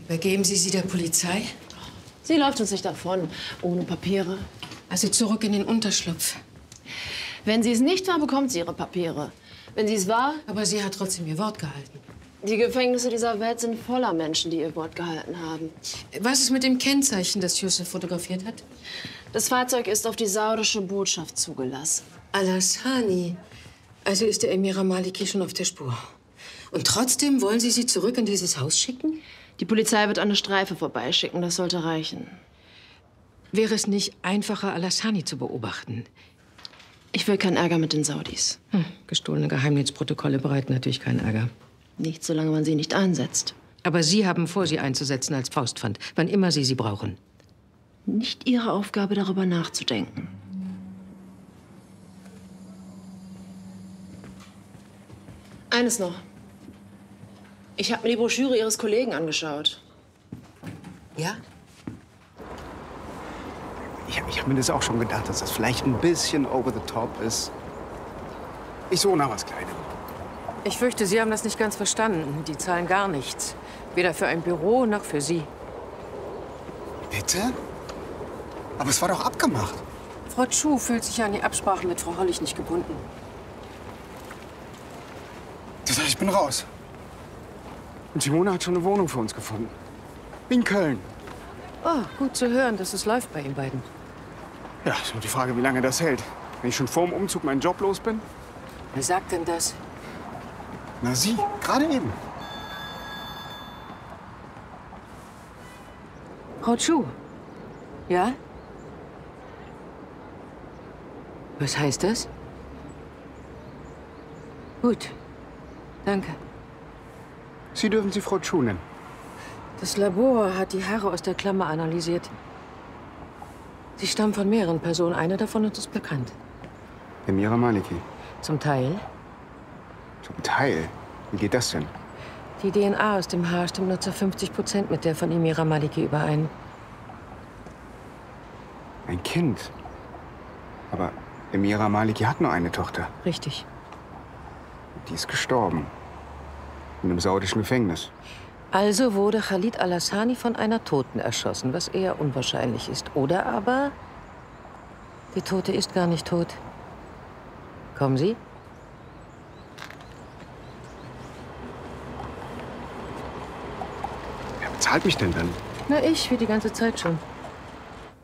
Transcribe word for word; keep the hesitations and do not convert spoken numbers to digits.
Übergeben Sie sie der Polizei? Sie läuft uns nicht davon, ohne Papiere. Also zurück in den Unterschlupf. Wenn sie es nicht war, bekommt sie ihre Papiere. Wenn sie es war... Aber sie hat trotzdem ihr Wort gehalten. Die Gefängnisse dieser Welt sind voller Menschen, die ihr Wort gehalten haben. Was ist mit dem Kennzeichen, das Yusuf fotografiert hat? Das Fahrzeug ist auf die saudische Botschaft zugelassen. Alassani. Also ist der Emir Maliki schon auf der Spur. Und trotzdem wollen Sie sie zurück in dieses Haus schicken? Die Polizei wird eine Streife vorbeischicken, das sollte reichen. Wäre es nicht einfacher, Alassani zu beobachten? Ich will keinen Ärger mit den Saudis. Hm, gestohlene Geheimdienstprotokolle bereiten natürlich keinen Ärger. Nicht, solange man sie nicht einsetzt. Aber Sie haben vor, sie einzusetzen als Faustpfand, wann immer Sie sie brauchen. Nicht Ihre Aufgabe, darüber nachzudenken. Eines noch. Ich habe mir die Broschüre Ihres Kollegen angeschaut. Ja? Ich, ich habe mir das auch schon gedacht, dass das vielleicht ein bisschen over the top ist. Ich suche nach was Kleinem. Ich fürchte, Sie haben das nicht ganz verstanden. Die zahlen gar nichts. Weder für ein Büro noch für Sie. Bitte? Aber es war doch abgemacht. Frau Chu fühlt sich an die Absprache mit Frau Hollig nicht gebunden. Das heißt, ich bin raus. Und Simone hat schon eine Wohnung für uns gefunden. In Köln. Oh, gut zu hören, dass es läuft bei Ihnen beiden. Ja, ist nur die Frage, wie lange das hält. Wenn ich schon vor dem Umzug meinen Job los bin? Wer sagt denn das? Na, Sie, gerade eben. Frau Chu. Ja? Was heißt das? Gut. Danke. Sie dürfen sie Frau Chu nennen. Das Labor hat die Haare aus der Klammer analysiert. Sie stammen von mehreren Personen. Eine davon ist uns bekannt. Emira Maliki. Zum Teil. Zum Teil? Wie geht das denn? Die D N A aus dem Haar stimmt nur zu fünfzig Prozent mit der von Emira Maliki überein. Ein Kind? Aber Emira Maliki hat nur eine Tochter. Richtig. Die ist gestorben. In einem saudischen Gefängnis. Also wurde Khalid Alassani von einer Toten erschossen, was eher unwahrscheinlich ist. Oder aber die Tote ist gar nicht tot. Kommen Sie? Wer bezahlt mich denn dann? Na, ich, wie die ganze Zeit schon.